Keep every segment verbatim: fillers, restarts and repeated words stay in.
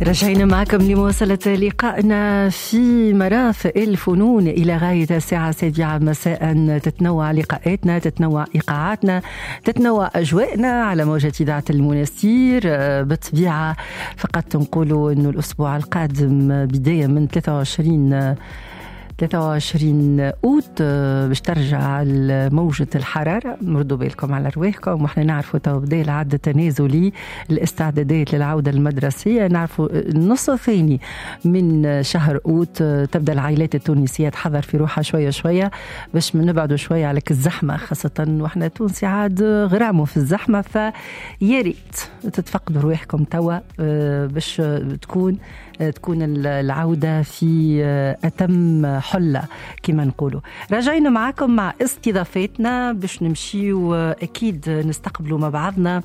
رجعنا معكم لمواصلة لقائنا في مرافق الفنون إلى غاية الساعة السابعة مساء. تتنوع لقاءاتنا، تتنوع إيقاعاتنا، تتنوع أجواءنا على موجة إذاعة المنستير. بالطبيعة فقط نقولوا أنه الأسبوع القادم بداية من ثلاثة وعشرين ثلاثة وعشرين أوت باش ترجع موجة الحرارة. نردوا بالكم على رواحكم، وإحنا نعرفوا تو بداية العد التنازلي، الاستعدادات للعودة المدرسية. نعرفوا النص الثاني من شهر أوت تبدأ العائلات التونسية تحضر في روحها شوية شوية باش من نبعدوا شوية على الزحمة، خاصة وإحنا تونسي عاد غراموا في الزحمة. فياريت تتفقدوا رواحكم توا باش تكون تكون العودة في أتم حلة كما نقولوا. راجعين معكم مع استضافتنا باش نمشيو أكيد نستقبلوا مع بعضنا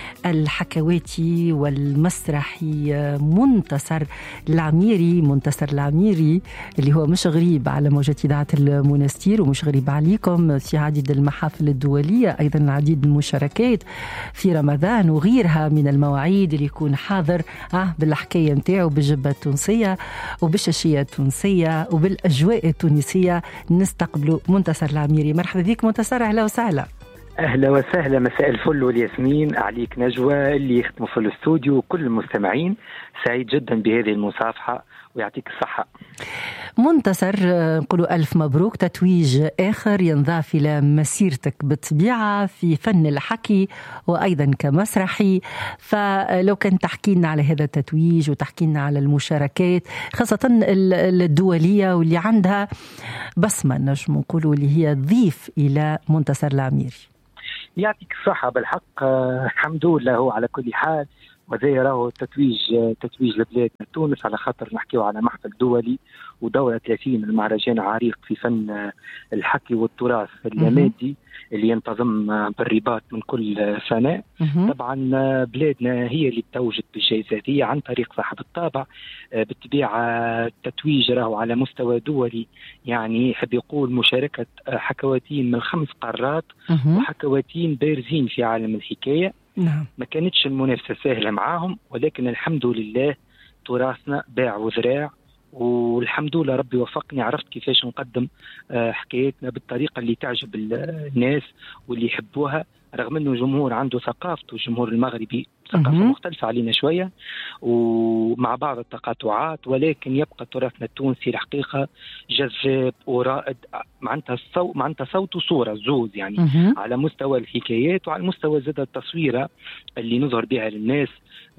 الحكواتي والمسرحي منتصر العميري. منتصر العميري اللي هو مش غريب على موجة إذاعة المنستير ومش غريب عليكم في عديد المحافل الدولية، أيضا العديد من المشاركات في رمضان وغيرها من المواعيد اللي يكون حاضر آه بالحكاية متاعه بالجبة التونسية وبالشاشية التونسية وبالأجواء التونسية. نستقبلوا منتصر العميري. مرحبا بك منتصر، أهلا وسهلا. أهلا وسهلا، مساء الفل والياسمين عليك نجوى اللي يختموا في الاستوديو وكل المستمعين. سعيد جدا بهذه المصافحة ويعطيك الصحة. منتصر، نقولوا ألف مبروك، تتويج آخر ينضاف إلى مسيرتك بالطبيعة في فن الحكي وأيضا كمسرحي. فلو كان تحكي لنا على هذا التتويج وتحكي لنا على المشاركات خاصة الدولية واللي عندها بصمة نجم نقولوا اللي هي تضيف إلى منتصر العميري. يعطيك الصحة بالحق. الحمد لله على كل حال، وزي راهو تتويج تتويج لبلادنا تونس على خاطر نحكيو على محفل دولي ودورة ثلاثين من مهرجان عريق في فن الحكي والتراث اللامادي اللي ينتظم بالرباط من كل سنة. طبعا بلادنا هي اللي توجد بالجائزة هذه عن طريق صاحب الطابع. بالطبيعة التتويج راهو على مستوى دولي، يعني يحب يقول مشاركة حكواتين من خمس قارات وحكواتين بارزين في عالم الحكاية. نعم. ما كانتش المنافسة سهلة معاهم، ولكن الحمد لله تراثنا باع وذراع، والحمد لله ربي وفقني عرفت كيفاش نقدم حكايتنا بالطريقة اللي تعجب الناس واللي يحبوها، رغم أنه جمهور عنده ثقافته. الجمهور المغربي ثقافة مختلفة علينا شوية ومع بعض التقاطعات، ولكن يبقى تراثنا التونسي الحقيقة جذاب ورائد. معناتها الصوت معناتها صوت وصورة زوز، يعني مم. على مستوى الحكايات وعلى مستوى زاد التصويرة اللي نظهر بها للناس.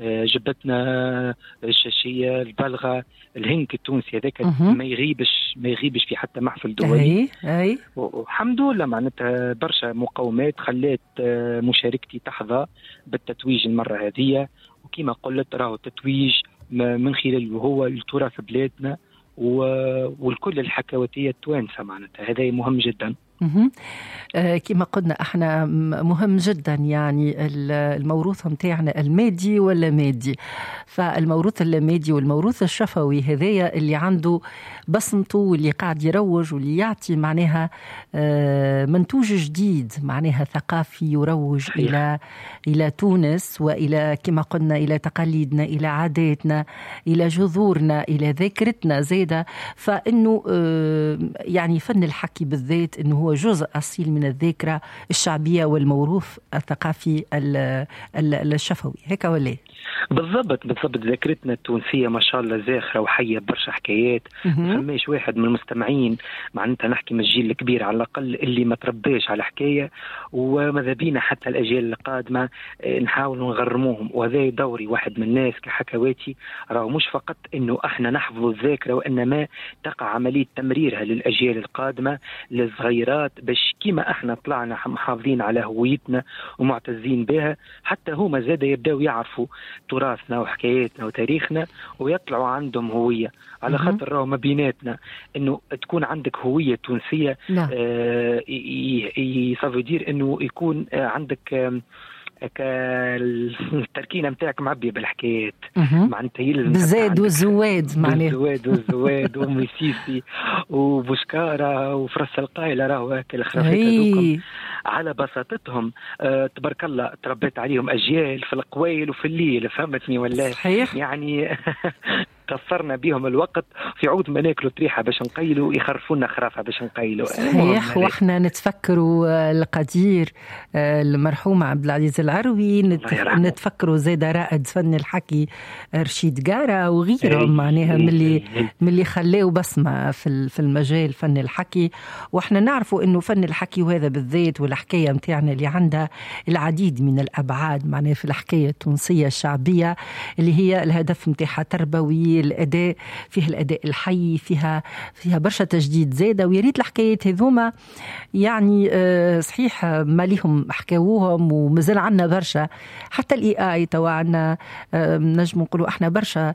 جبتنا الشاشية، البلغة، الهنك التونسي هذاك ما يغيبش ما يغيبش في حتى محفل دولي. أي أي والحمد لله معناتها برشا مقومات خلات مشاركتي تحظى بالتتويج المرة هذه. وكما قلت راهو التتويج من خلاله هو التراث بلادنا والكل الحكواتية التوانسة، معناتها هذا مهم جدا. آه كما قلنا احنا مهم جدا، يعني الموروث متاعنا المادي ولا مادي. فالموروث اللامادي والموروث الشفوي هذايا اللي عنده بصمته واللي قاعد يروج واللي يعطي معناها آه منتوج جديد معناها ثقافي يروج صحيح. الى الى تونس والى كما قلنا الى تقاليدنا، الى عاداتنا، الى جذورنا، الى ذاكرتنا زاده. فانه آه يعني فن الحكي بالذات انه هو جزء أصيل من الذاكرة الشعبية والموروث الثقافي الشفوي، هيك ولا؟ بالضبط بالضبط. ذاكرتنا التونسية ما شاء الله زاخرة وحية برشا حكايات. فماش واحد من المستمعين معناتها نحكي من الجيل الكبير على الأقل اللي ما تربيش على حكاية، وماذا بينا حتى الأجيال القادمة نحاول نغرموهم. وهذا دوري واحد من الناس كحكواتي، راهو مش فقط إنه إحنا نحفظ الذاكرة وإنما تقع عملية تمريرها للأجيال القادمة للصغيرات، باش كيما إحنا طلعنا محافظين على هويتنا ومعتزين بها، حتى هما زاد يبدأوا يعرفوا تراثنا وحكاياتنا وتاريخنا ويطلعوا عندهم هوية. على خاطر راهو ما بيناتنا انه تكون عندك هوية تونسية، آه يصفي دير انه يكون آه عندك آه التركينه نتاعك معبيه بالحكايات معناتها بالزاد والزواد معناها بالزواد والزواد وميسيسي وبوشكاره وفرس القايله راهو هكا الخرافات هذوكم على بساطتهم. أه تبارك الله تربيت عليهم اجيال في القويل وفي الليل، فهمتني ولا صحيح يعني قصرنا بهم الوقت في عود ما ناكلوا طريحه باش نقيلوا يخرفونا خرافه باش نقيلوا. صحيح. واحنا نتفكروا القدير المرحوم عبد العزيز العروي، نتفكروا زاد رائد فن الحكي رشيد قارة وغيرهم معناها من اللي من اللي خلاوا بصمه في في المجال فن الحكي. واحنا نعرفوا انه فن الحكي وهذا بالذات والحكايه نتاعنا اللي عندها العديد من الابعاد معناها في الحكايه التونسيه الشعبيه اللي هي الهدف نتاعها تربوي، الأداء فيها الأداء الحي، فيها فيها برشا تجديد زاده. ويا ريت الحكايات هذوما يعني صحيح ما ليهم حكاوهم ومازال عنا برشا، حتى الاي اي توا عنا نجم نقولوا احنا برشا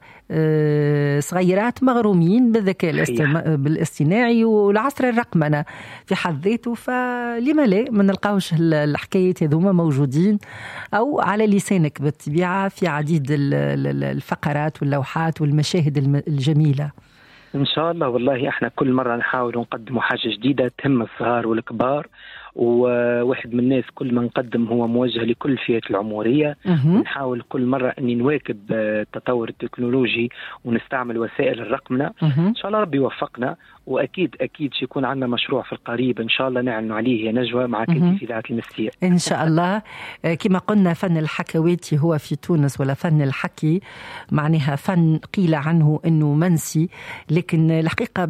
صغيرات مغرومين بالذكاء الاصطناعي والعصر الرقمنه في حد ذاته، فلما لا ما نلقاوش الحكايات هذوما موجودين او على لسانك بالطبيعه في عديد الفقرات واللوحات والمشاهد الجميلة. إن شاء الله والله احنا كل مرة نحاول نقدم حاجة جديدة تهم الصغار والكبار، وواحد من الناس كل ما نقدم هو موجه لكل الفئات العمرية. نحاول كل مرة أني نواكب التطور التكنولوجي ونستعمل وسائل الرقمنة. إن شاء الله ربي يوفقنا، وأكيد أكيد سيكون عندنا مشروع في القريب إن شاء الله نعلن عليه يا نجوى مع كتيب إذاعة المستير إن شاء الله. كما قلنا فن الحكواتي هو في تونس ولا فن الحكي معناها فن قيل عنه أنه منسي، لكن الحقيقة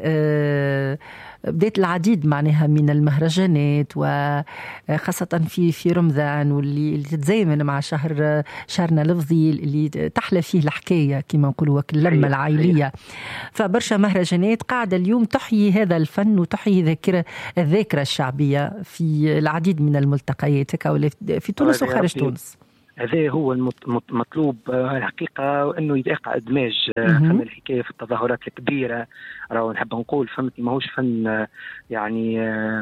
بدأ بدأت العديد معناها من المهرجانات وخاصة في في رمضان واللي تتزامن مع شهر شهرنا اللفظي اللي تحلى فيه الحكاية كما نقولوا اللمة العائلية. فبرشا مهرجانات قاعدة اليوم تحيي هذا الفن وتحيي ذاكرة الذاكرة الشعبية في العديد من الملتقيات في تونس وخارج تونس. هذا هو المطلوب الحقيقة، أنه يقع إدماج فن الحكاية في التظاهرات الكبيرة. راهو نحب نقول فهمتني ماهوش فن يعني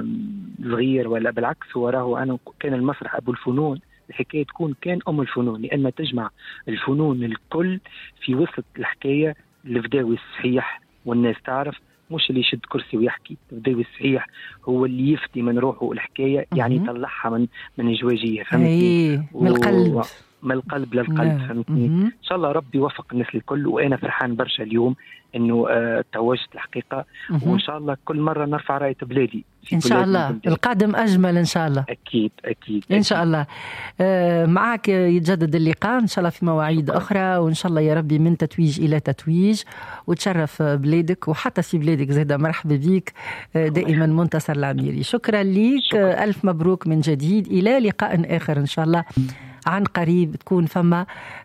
صغير ولا بالعكس، هو راهو أنا كان المسرح أبو الفنون، الحكاية تكون كان أم الفنون، لأن تجمع الفنون الكل في وسط الحكاية. الفداوي الصحيح والناس تعرف، مش اللي يشد كرسي ويحكي. الفداوي الصحيح هو اللي يفتي من روحه الحكاية، يعني يطلعها من من جواجية فهمتني من القلب من القلب للقلب فهمتني. إن شاء الله ربي يوفق الناس الكل، وأنا فرحان برشا اليوم إنه أه توجت الحقيقة. وإن شاء الله كل مرة نرفع راية بلادي إن شاء الله، القادم أجمل إن شاء الله. أكيد أكيد إن شاء الله. أه معك يتجدد اللقاء إن شاء الله في مواعيد أخرى، وإن شاء الله يا ربي من تتويج إلى تتويج وتشرف بلادك وحتى في بلادك زيادة. مرحبا بك دائما منتصر العميري. شكرا ليك، شكرا. ألف مبروك من جديد، إلى لقاء آخر إن شاء الله عن قريب تكون فما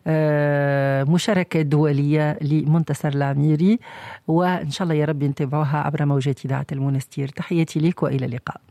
مشاركة دولية لمنتصر العميري، وإن شاء الله يا ربي نتابعوها عبر موجات إذاعة المنستير. تحياتي لك وإلى اللقاء.